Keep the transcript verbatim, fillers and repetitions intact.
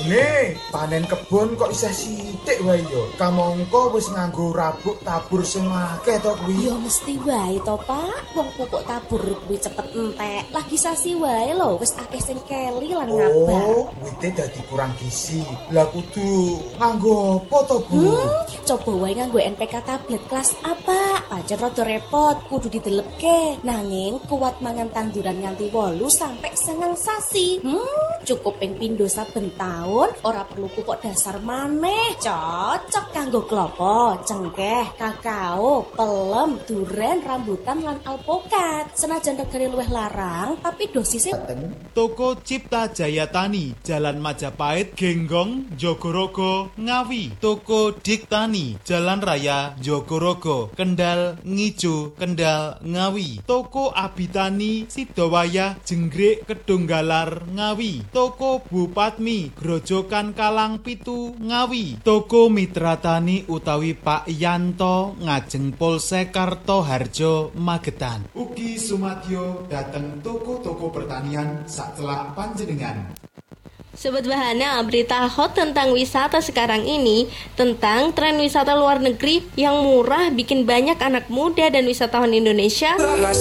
Nih, panen kebon kok isih sithik wae yo. Kamangka wis nganggo rabuk tabur sing akeh to kuwi. Ya mesti wae to, Pak. Wong pupuk tabur kuwi cepet entek. Lagi sasi wae lho, wis akeh sing keli lan ngabar. Oh, wite dadi kurang gizi. Lah kudu nganggo apa to, Bu? Hmm, coba wae nganggo N P K tablet kelas A, Pak. Pancen rada repot, kudu didelepke. Nanging kuat mangan tanduran nganti wolu sampai seneng sasi. Hmm, cukup ping pindho saben taun. Ora perlu pupuk dasar maneh. Cocok kanggo klopo, cengkeh, kakao, pelem, duren, rambutan lan alpokat. Senajan regane luwih larang, tapi dosisnya Toko Cipta Jaya Tani, Jalan Majapahit, Genggong, Jogorogo, Ngawi. Toko Dik Tani, Jalan Raya, Jogorogo, Kendal, Ngijo, Kendal, Ngawi. Toko Abitani, Sidowayah, Jenggrik, Kedunggalar, Ngawi. Toko Bupatmi, Grojogan Kalang Pitu, Ngawi. Toko Mitra Tani utawi Pak Yanto, ngajeng Polsek Kartoharjo, Magetan. Ugi sumadyo dateng toko-toko pertanian sacelak panjenengan. Sobat Bahana, berita hot tentang wisata sekarang ini, tentang tren wisata luar negeri yang murah bikin banyak anak muda dan wisatawan Indonesia